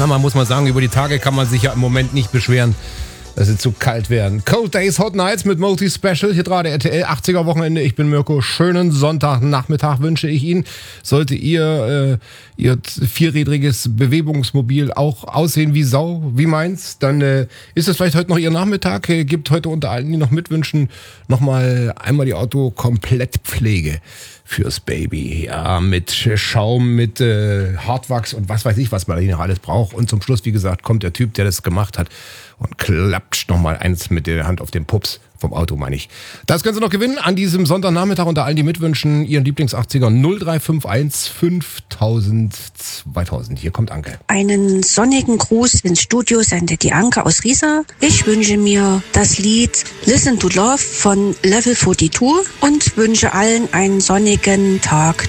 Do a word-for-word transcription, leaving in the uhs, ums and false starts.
Na, man muss mal sagen, über die Tage kann man sich ja im Moment nicht beschweren, dass sie zu kalt werden. Cold Days, Hot Nights mit Multi-Special. Hier gerade R T L, achtziger Wochenende. Ich bin Mirko. Schönen Sonntagnachmittag wünsche ich Ihnen. Sollte ihr äh, Ihr vierrädriges Bewegungsmobil auch aussehen wie Sau, wie meins, dann äh, ist es vielleicht heute noch Ihr Nachmittag. Äh, gibt heute unter allen, die noch mitwünschen, nochmal einmal die Auto-Komplettpflege fürs Baby. Ja, mit Schaum, mit äh, Hartwachs und was weiß ich, was man hier noch alles braucht. Und zum Schluss, wie gesagt, kommt der Typ, der das gemacht hat und klappt nochmal eins mit der Hand auf den Pups vom Auto, meine ich. Das können Sie noch gewinnen an diesem Sonntagnachmittag unter allen, die mitwünschen, Ihren Lieblings-achtziger null drei fünf eins fünftausend zweitausend. Hier kommt Anke. Einen sonnigen Gruß ins Studio sendet die Anke aus Riesa. Ich wünsche mir das Lied Listen to Love von Level zweiundvierzig und wünsche allen einen sonnigen Tag.